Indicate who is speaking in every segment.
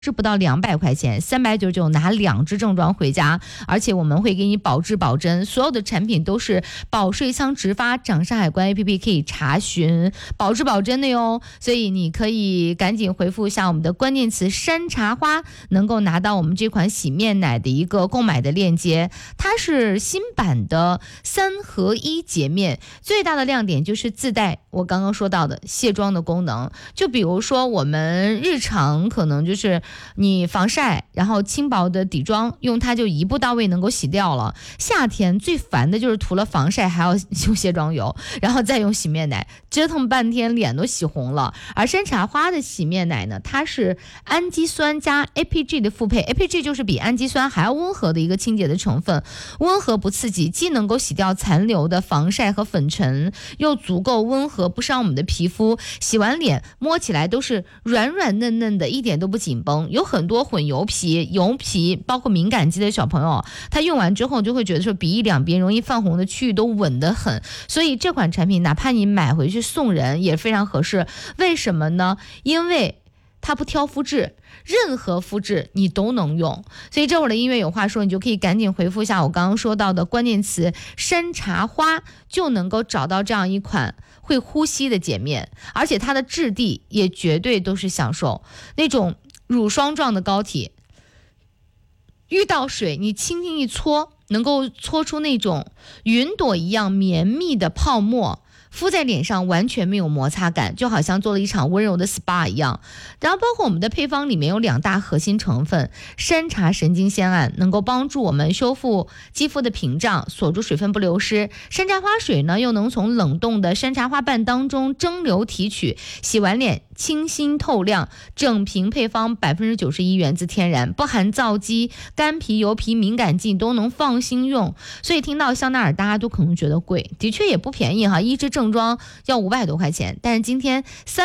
Speaker 1: 是不到200块钱，399拿2支正装回家，而且我们会给你保质保真，所有的产品都是保税仓直发，掌上海关 APP 可以查询，保质保真的哟。所以你可以赶紧回复一下我们的关键词山茶花，能够拿到我们这款洗面奶的一个购买的链接。它是新版的3合1洁面，最大的亮点就是自带我刚刚说到的卸妆的功能。就比如说我们日常可能就是你防晒，然后轻薄的底妆用它就一步到位能够洗掉了。夏天最烦的就是涂了防晒还要用卸妆油，然后再用洗面奶，折腾半天脸都洗红了。而山茶花的洗面奶呢，它是氨基酸加 APG 的复配， APG 就是比氨基酸还要温和的一个清洁的成分，温和不刺激，既能够洗掉残留的防晒和粉尘，又足够温和不伤我们的皮肤，洗完脸摸起来都是软软嫩嫩的，一点都不紧绷。有很多混油皮、油皮包括敏感肌的小朋友，他用完之后就会觉得说鼻翼两边容易泛红的区域都稳得很，所以这款产品哪怕你买回去送人也非常合适。为什么呢？因为它不挑肤质，任何肤质你都能用。所以这会儿的音乐有话说，你就可以赶紧回复一下我刚刚说到的关键词山茶花，就能够找到这样一款会呼吸的洁面，而且它的质地也绝对都是享受那种乳霜状的膏体，遇到水你轻轻一搓，能够搓出那种云朵一样绵密的泡沫，敷在脸上完全没有摩擦感，就好像做了一场温柔的 SPA 一样。然后包括我们的配方里面有2大核心成分，山茶神经酰胺能够帮助我们修复肌肤的屏障，锁住水分不流失，山茶花水呢又能从冷冻的山茶花瓣当中蒸馏提取，洗完脸清新透亮。整瓶配方91%源自天然，不含皂基，干皮油皮敏感肌都能放心用。所以听到香奈儿大家都可能觉得贵，的确也不便宜哈，一支正装要500多块钱，但是今天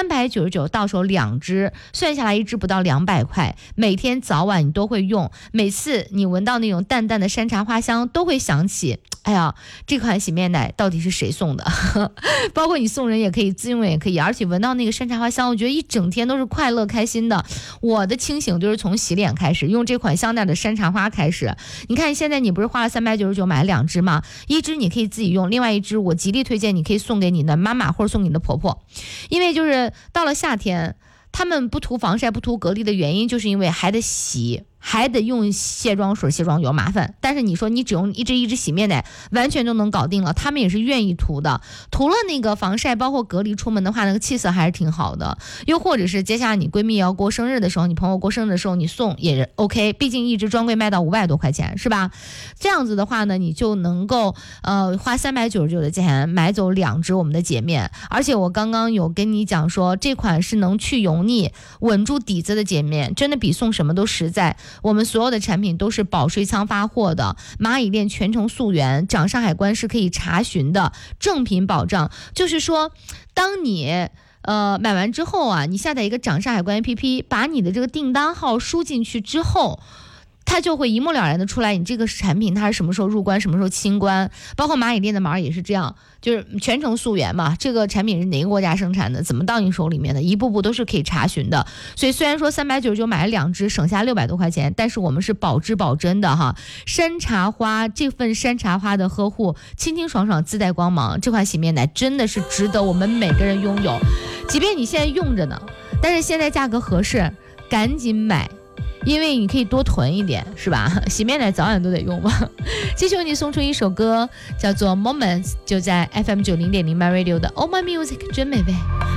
Speaker 1: 399到手2支，算下来一支不到200块，每天早晚你都会用，每次你闻到那种淡淡的山茶花香都会想起，哎呀，这款洗面奶到底是谁送的包括你送人也可以，自用也可以，而且闻到那个山茶花香，我觉得一整天都是快乐开心的。我的清醒就是从洗脸开始，用这款香奈儿的山茶花开始。你看现在你不是花了399买了2支吗？一支你可以自己用，另外一支我极力推荐你可以送给你的妈妈或者送给你的婆婆，因为就是到了夏天他们不涂防晒不涂隔离的原因，就是因为还得洗，还得用卸妆水卸妆油麻烦，但是你说你只用一支洗面奶完全就能搞定了，他们也是愿意涂的。涂了那个防晒包括隔离出门的话，那个气色还是挺好的。又或者是接下来你闺蜜要过生日的时候，你朋友过生日的时候你送也是 OK， 毕竟一支专柜卖到500多块钱是吧？这样子的话呢，你就能够花399的钱买走2支我们的洁面。而且我刚刚有跟你讲说，这款是能去油腻稳住底子的洁面，真的比送什么都实在。我们所有的产品都是保税仓发货的，蚂蚁链全程溯源，掌上海关是可以查询的，正品保障。就是说当你买完之后啊，你下载一个掌上海关 APP， 把你的这个订单号输进去之后，它就会一目了然的出来你这个产品它是什么时候入关什么时候清关。包括蚂蚁店的码也是这样，就是全程溯源嘛，这个产品是哪个国家生产的，怎么到你手里面的，一步步都是可以查询的。所以虽然说399买了2支省下600多块钱，但是我们是保质保真的哈。山茶花这份山茶花的呵护，清清爽爽自带光芒，这款洗面奶真的是值得我们每个人拥有。即便你现在用着呢，但是现在价格合适赶紧买，因为你可以多囤一点是吧？洗面奶早晚都得用嘛。继续为你送出一首歌叫做 Moments， 就在 FM 90.0 My Radio 的 Oh My Music 真美味。